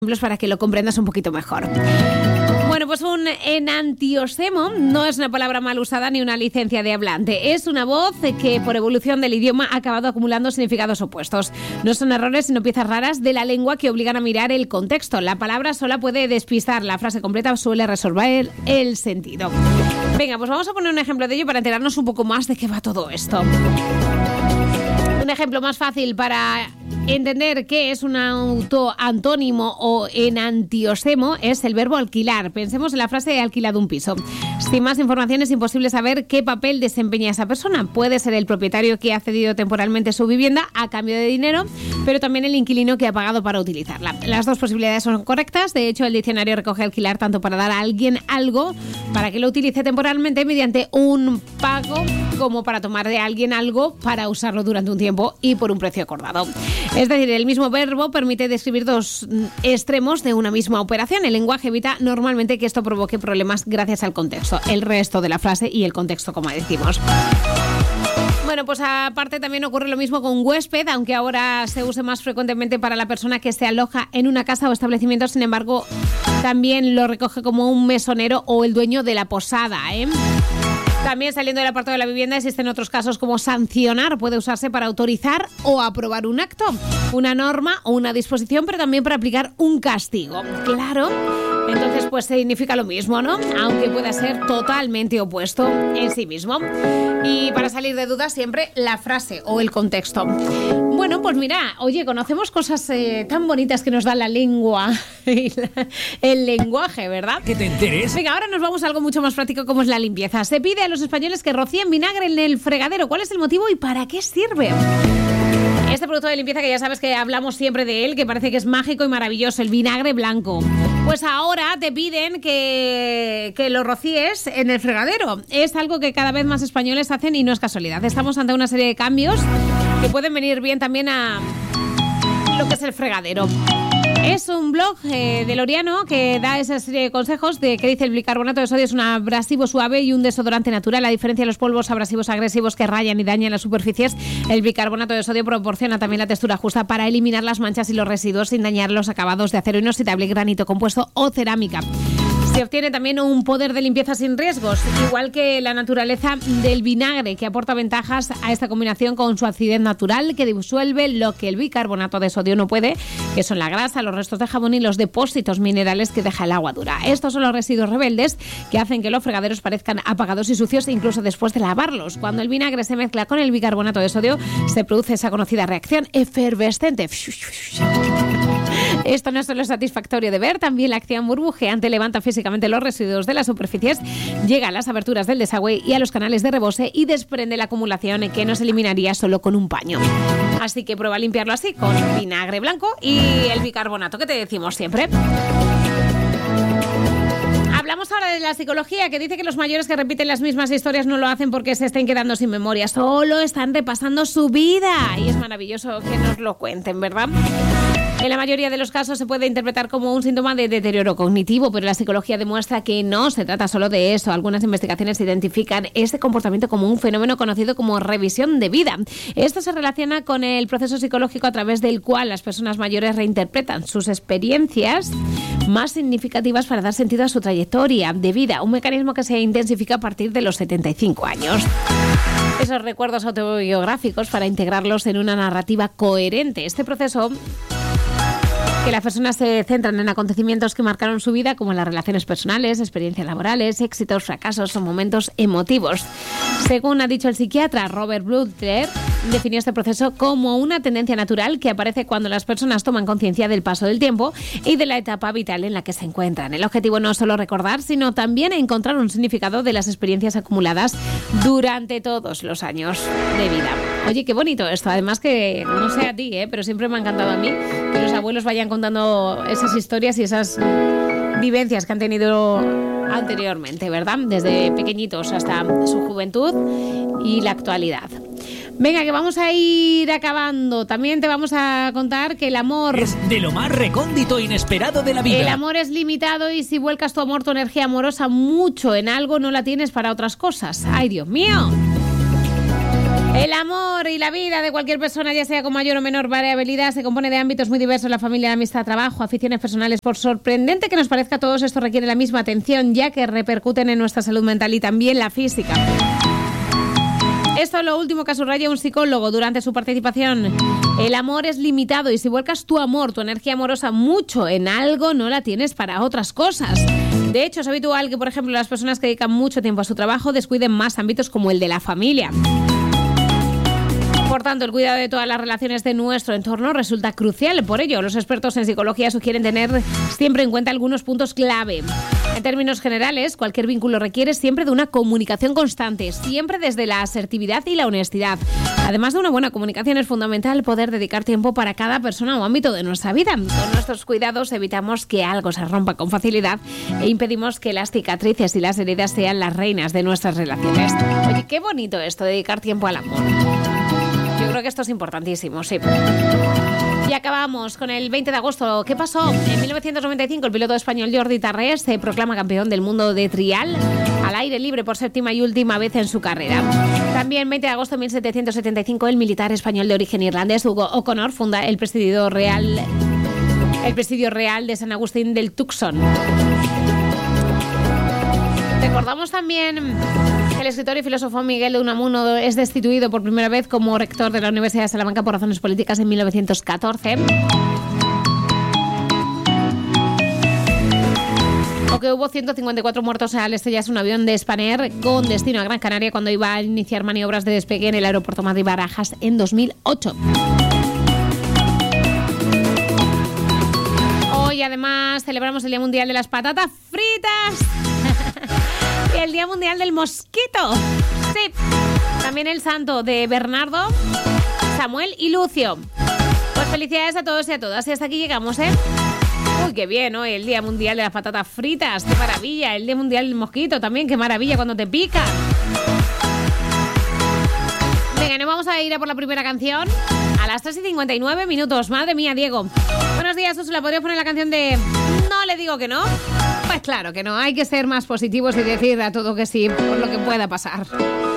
para que lo comprendas un poquito mejor. Bueno, pues un enantiosemo no es una palabra mal usada ni una licencia de hablante. Es una voz que por evolución del idioma ha acabado acumulando significados opuestos. No son errores sino piezas raras de la lengua que obligan a mirar el contexto. La palabra sola puede despistar, la frase completa suele resolver el sentido. Venga, pues vamos a poner un ejemplo de ello para enterarnos un poco más de qué va todo esto. Un ejemplo más fácil para entender qué es un autoantónimo o enantiosemo es el verbo alquilar. Pensemos en la frase he alquilado un piso. Sin más información es imposible saber qué papel desempeña esa persona. Puede ser el propietario que ha cedido temporalmente su vivienda a cambio de dinero, pero también el inquilino que ha pagado para utilizarla. Las dos posibilidades son correctas. De hecho, el diccionario recoge alquilar tanto para dar a alguien algo para que lo utilice temporalmente mediante un pago, como para tomar de alguien algo para usarlo durante un tiempo y por un precio acordado. Es decir, el mismo verbo permite describir dos extremos de una misma operación. El lenguaje evita normalmente que esto provoque problemas gracias al contexto, el resto de la frase y el contexto, como decimos. Bueno, pues aparte también ocurre lo mismo con huésped, aunque ahora se use más frecuentemente para la persona que se aloja en una casa o establecimiento. Sin embargo, también lo recoge como un mesonero o el dueño de la posada, También, saliendo del apartado de la vivienda, existen otros casos como sancionar. Puede usarse para autorizar o aprobar un acto, una norma o una disposición, pero también para aplicar un castigo. Claro, entonces pues significa lo mismo, ¿no? Aunque pueda ser totalmente opuesto en sí mismo. Y para salir de dudas, siempre la frase o el contexto. Bueno, pues mira, oye, conocemos cosas tan bonitas que nos da la lengua y el lenguaje, ¿verdad? Que te enteres. Venga, ahora nos vamos a algo mucho más práctico, como es la limpieza. Se pide a los españoles que rocíen vinagre en el fregadero. ¿Cuál es el motivo y para qué sirve? Este producto de limpieza que ya sabes que hablamos siempre de él, que parece que es mágico y maravilloso, el vinagre blanco. Pues ahora te piden que lo rocíes en el fregadero. Es algo que cada vez más españoles hacen y no es casualidad. Estamos ante una serie de cambios que pueden venir bien también a lo que es el fregadero. Es un blog de Loriano que da esa serie de consejos de que dice el bicarbonato de sodio es un abrasivo suave y un desodorante natural. A diferencia de los polvos abrasivos agresivos que rayan y dañan las superficies, el bicarbonato de sodio proporciona también la textura justa para eliminar las manchas y los residuos sin dañar los acabados de acero inoxidable, granito compuesto o cerámica. Se obtiene también un poder de limpieza sin riesgos, igual que la naturaleza del vinagre, que aporta ventajas a esta combinación con su acidez natural, que disuelve lo que el bicarbonato de sodio no puede, que son la grasa, los restos de jabón y los depósitos minerales que deja el agua dura. Estos son los residuos rebeldes que hacen que los fregaderos parezcan apagados y sucios incluso después de lavarlos. Cuando el vinagre se mezcla con el bicarbonato de sodio, se produce esa conocida reacción efervescente. Esto no solo es satisfactorio de ver, también la acción burbujeante levanta físicamente los residuos de las superficies, llega a las aberturas del desagüe y a los canales de rebose y desprende la acumulación que no se eliminaría solo con un paño. Así que prueba a limpiarlo así, con vinagre blanco y el bicarbonato que te decimos siempre. Hablamos ahora de la psicología, que dice que los mayores que repiten las mismas historias no lo hacen porque se estén quedando sin memoria, solo están repasando su vida. Y es maravilloso que nos lo cuenten, ¿verdad? En la mayoría de los casos se puede interpretar como un síntoma de deterioro cognitivo, pero la psicología demuestra que no se trata solo de eso. Algunas investigaciones identifican este comportamiento como un fenómeno conocido como revisión de vida. Esto se relaciona con el proceso psicológico a través del cual las personas mayores reinterpretan sus experiencias más significativas para dar sentido a su trayectoria de vida, un mecanismo que se intensifica a partir de los 75 años. Esos recuerdos autobiográficos para integrarlos en una narrativa coherente. Este proceso, que las personas se centran en acontecimientos que marcaron su vida, como las relaciones personales, experiencias laborales, éxitos, fracasos o momentos emotivos. Según ha dicho el psiquiatra Robert Butler, definió este proceso como una tendencia natural que aparece cuando las personas toman conciencia del paso del tiempo y de la etapa vital en la que se encuentran. El objetivo no es solo recordar, sino también encontrar un significado de las experiencias acumuladas durante todos los años de vida. Oye, qué bonito esto. Además que, no sé a ti, pero siempre me ha encantado a mí que los abuelos vayan contando esas historias y esas vivencias que han tenido anteriormente, ¿verdad? Desde pequeñitos hasta su juventud y la actualidad. Venga, que vamos a ir acabando. También te vamos a contar que el amor es de lo más recóndito e inesperado de la vida. El amor es limitado y si vuelcas tu amor, tu energía amorosa mucho en algo, no la tienes para otras cosas. ¡Ay, Dios mío! El amor y la vida de cualquier persona, ya sea con mayor o menor variabilidad, se compone de ámbitos muy diversos: la familia, la amistad, trabajo, aficiones personales. Por sorprendente que nos parezca, todos esto requiere la misma atención, ya que repercuten en nuestra salud mental y también la física. Esto es lo último que subraya un psicólogo durante su participación. El amor es limitado y si vuelcas tu amor, tu energía amorosa mucho en algo, no la tienes para otras cosas. De hecho, es habitual que, por ejemplo, las personas que dedican mucho tiempo a su trabajo descuiden más ámbitos como el de la familia. Por tanto, el cuidado de todas las relaciones de nuestro entorno resulta crucial. Por ello, los expertos en psicología sugieren tener siempre en cuenta algunos puntos clave. En términos generales, cualquier vínculo requiere siempre de una comunicación constante, siempre desde la asertividad y la honestidad. Además de una buena comunicación, es fundamental poder dedicar tiempo para cada persona o ámbito de nuestra vida. Con nuestros cuidados evitamos que algo se rompa con facilidad e impedimos que las cicatrices y las heridas sean las reinas de nuestras relaciones. Oye, qué bonito esto, dedicar tiempo al amor. Yo creo que esto es importantísimo, sí. Y acabamos con el 20 de agosto. ¿Qué pasó? En 1995, el piloto español Jordi Tarrés se proclama campeón del mundo de trial al aire libre por séptima y última vez en su carrera. También, 20 de agosto de 1775, el militar español de origen irlandés Hugo O'Connor funda el Presidio Real de San Agustín del Tucson. Recordamos también que el escritor y filósofo Miguel de Unamuno es destituido por primera vez como rector de la Universidad de Salamanca por razones políticas en 1914. O que hubo 154 muertos al estrellarse un avión de Spanair con destino a Gran Canaria cuando iba a iniciar maniobras de despegue en el aeropuerto Madrid-Barajas en 2008. Hoy además celebramos el Día Mundial de las Patatas Fritas y el Día Mundial del Mosquito. Sí, también el santo de Bernardo, Samuel y Lucio. Pues felicidades a todos y a todas. Y hasta aquí llegamos, ¿eh? Uy, qué bien, ¿no? El Día Mundial de las Patatas Fritas, qué maravilla. El Día Mundial del Mosquito también, qué maravilla cuando te pican. Venga, nos vamos a ir a por la primera canción a las 3:59 minutos. Madre mía, Diego. Buenos días, Úrsula. ¿Podrías poner la canción de No le digo que no? Pues claro que no. Hay que ser más positivos y decir a todo que sí por lo que pueda pasar.